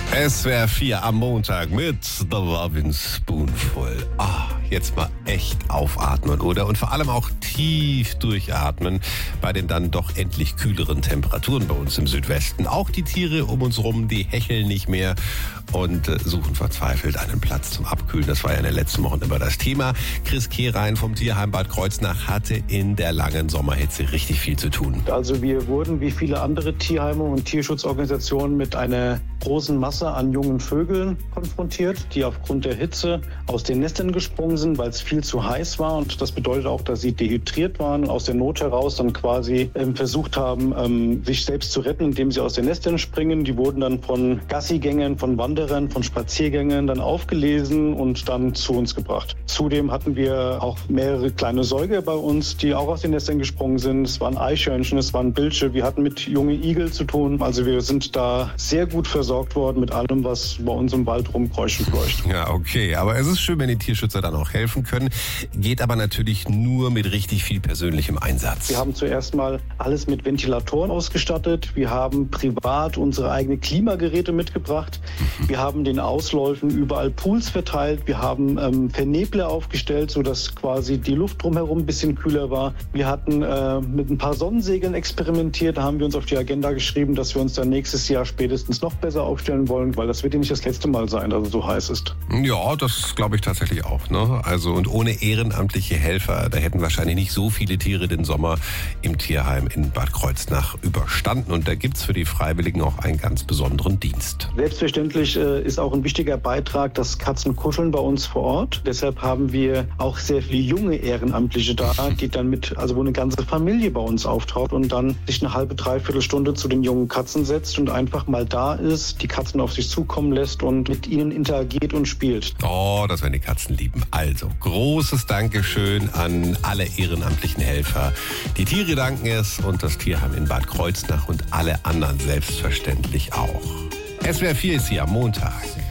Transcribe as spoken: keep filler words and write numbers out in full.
S W R vier am Montag mit The Lovin' Spoonful. Ah, jetzt mal echt aufatmen, oder? Und vor allem auch tief durchatmen bei den dann doch endlich kühleren Temperaturen bei uns im Südwesten. Auch die Tiere um uns rum, die hecheln nicht mehr und äh, suchen verzweifelt einen Platz zum Abkühlen. Das war ja in den letzten Wochen immer das Thema. Chris Kehrein vom Tierheim Bad Kreuznach hatte in der langen Sommerhitze richtig viel zu tun. Also wir wurden wie viele andere Tierheime und Tierschutzorganisationen mit einer großen Masse an jungen Vögeln konfrontiert, die aufgrund der Hitze aus den Nestern gesprungen sind, weil es viel zu heiß war. Und das bedeutet auch, dass sie dehydriert waren und aus der Not heraus dann quasi ähm, versucht haben, ähm, sich selbst zu retten, indem sie aus den Nestern springen. Die wurden dann von Gassigängern, von Wanderern, von Spaziergängern dann aufgelesen und dann zu uns gebracht. Zudem hatten wir auch mehrere kleine Säuger bei uns, die auch aus den Nestern gesprungen sind. Es waren Eichhörnchen, es waren Bilche. Wir hatten mit jungen Igel zu tun. Also wir sind da sehr gut versorgt worden mit allem, was bei uns im Wald rumkreucht und fleucht. Ja, okay. Aber es ist schön, wenn die Tierschützer dann auch helfen können. Geht aber natürlich nur mit richtig viel persönlichem Einsatz. Wir haben zuerst mal alles mit Ventilatoren ausgestattet. Wir haben privat unsere eigenen Klimageräte mitgebracht. Mhm. Wir haben den Ausläufen überall Pools verteilt. Wir haben ähm, Vernebler aufgestellt, sodass quasi die Luft drumherum ein bisschen kühler war. Wir hatten äh, mit ein paar Sonnensegeln experimentiert. Da haben wir uns auf die Agenda geschrieben, dass wir uns dann nächstes Jahr spätestens noch besser aufstellen wollen, weil das wird ja nicht das letzte Mal sein, dass es so heiß ist. Ja, das glaube ich tatsächlich auch. Ne? Also und ohne ehrenamtliche Helfer, da hätten wahrscheinlich nicht so viele Tiere den Sommer im Tierheim in Bad Kreuznach überstanden. Und da gibt's für die Freiwilligen auch einen ganz besonderen Dienst. Selbstverständlich äh, ist auch ein wichtiger Beitrag, dass Katzen kuscheln bei uns vor Ort. Deshalb haben wir auch sehr viele junge Ehrenamtliche da, die dann mit, also wo eine ganze Familie bei uns auftaucht und dann sich eine halbe, dreiviertel Stunde zu den jungen Katzen setzt und einfach mal da ist, die Katzen auf sich zukommen lässt und mit ihnen interagiert und spielt. Oh, das werden die Katzen lieben. Also, großes Dankeschön an alle ehrenamtlichen Helfer. Die Tiere danken es und das Tierheim in Bad Kreuznach und alle anderen selbstverständlich auch. S W R vier ist hier am Montag.